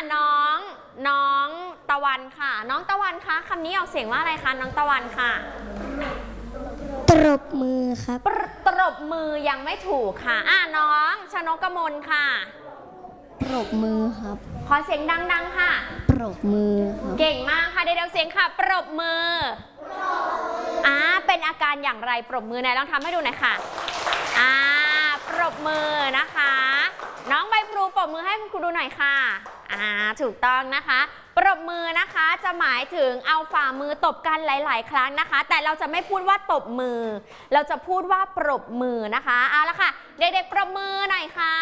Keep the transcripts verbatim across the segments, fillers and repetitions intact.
น้องน้องตะวันค่ะน้องตะวันคะคำนี้ออกเสียงว่าอะไรคะน้องตะวันค่ะตบมือครับตบมือยังไม่ถูกค่ะอ่ะน้องชนกกมลค่ะปรบมือครับขอเสียงดังๆค่ะปรบมือครับเก่งมากค่ะเดี๋ยวเสียงค่ะปรบมืออ่าเป็นอาการอย่างไรปรบมือไหนลองทำให้ดูหน่อยค่ะอ่าปรบมือนะคะน้องใบพลูปรบมือให้คุณครูดูหน่อยค่ะอ่าถูกต้องนะคะปรบมือนะคะจะหมายถึงเอาฝ่ามือตบกันหลายๆครั้งนะคะแต่เราจะไม่พูดว่าตบมือเราจะพูดว่าปรบมือนะคะเอาละค่ะเด็กๆปรบมือหน่อยค่ะ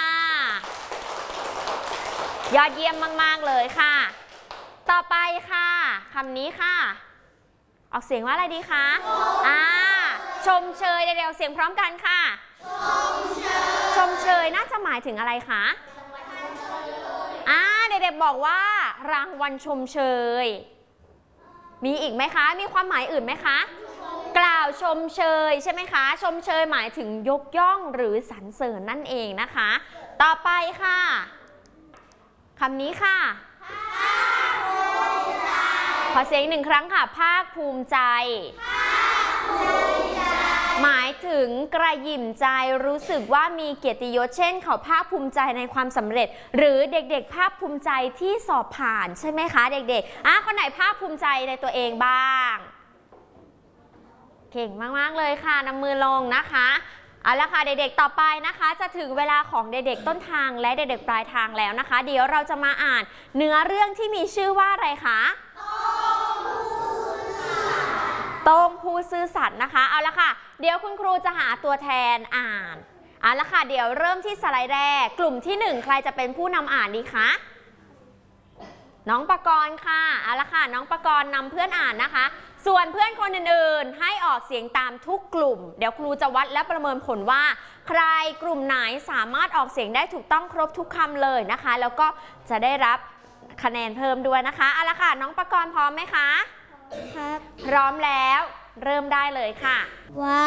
ยอดเยี่ยมมากๆเลยค่ะต่อไปค่ะคำนี้ค่ะออกเสียงว่าอะไรดีคะอ่าชมเชยเดี๋ยวเสียงพร้อมกันค่ะชมเชยชมเชยน่าจะหมายถึงอะไรคะอ่าเด็กๆบอกว่ารางวัลชมเชยมีอีกไหมคะมีความหมายอื่นไหมคะกล่าวชมเชยใช่ไหมคะชมเชยหมายถึงยกย่องหรือสรรเสริญนั่นเองนะคะต่อไปค่ะคำนี้ค่ะขอเสียงหนึ่งครั้งค่ะภาคภูมิใจหมายถึงกระหยิ่มใจรู้สึกว่ามีเกียรติยศเช่นเขาภาคภูมิใจในความสำเร็จหรือเด็กๆภาคภูมิใจที่สอบผ่านใช่ไหมคะเด็กๆอ่ะคนไหนภาคภูมิใจในตัวเองบ้างเก่งมากๆเลยค่ะนำมือลงนะคะเอาละค่ะเด็กๆต่อไปนะคะจะถึงเวลาของเด็กๆต้นทางและเด็กๆปลายทางแล้วนะคะเดี๋ยวเราจะมาอ่านเนื้อเรื่องที่มีชื่อว่าอะไรคะโต้งผู้ซื่อสัตย์นะคะเอาละค่ะเดี๋ยวคุณครูจะหาตัวแทนอ่านเอาละค่ะเดี๋ยวเริ่มที่สไลด์แรกกลุ่มที่หนึ่งใครจะเป็นผู้นำอ่านดีคะน้องปกรณ์ค่ะเอาละค่ะน้องปกรณ์นำเพื่อนอ่านนะคะส่วนเพื่อนคนอื่นๆให้ออกเสียงตามทุกกลุ่มเดี๋ยวครูจะวัดและประเมินผลว่าใครกลุ่มไหนสามารถออกเสียงได้ถูกต้องครบทุกคำเลยนะคะแล้วก็จะได้รับคะแนนเพิ่มด้วยนะคะเอาละค่ะน้องปกรณ์พร้อมไหมคะครับพร้อมแล้วเริ่มได้เลยค่ะว้า